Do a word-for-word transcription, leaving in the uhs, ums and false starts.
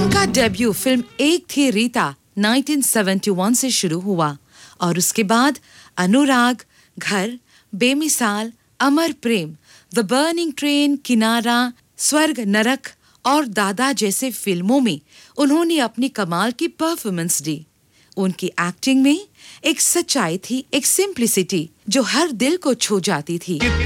उनका debut film एक थी रीता उन्नीस सौ इकहत्तर से शुरू हुआ और उसके बाद अनुराग, घर, बेमिसाल, अमर प्रेम, द बर्निंग ट्रेन, किनारा, स्वर्ग नरक और दादा जैसे फिल्मों में उन्होंने अपनी कमाल की परफॉर्मेंस दी। उनकी एक्टिंग में एक सच्चाई थी, एक सिंप्लिसिटी जो हर दिल को छू जाती थी।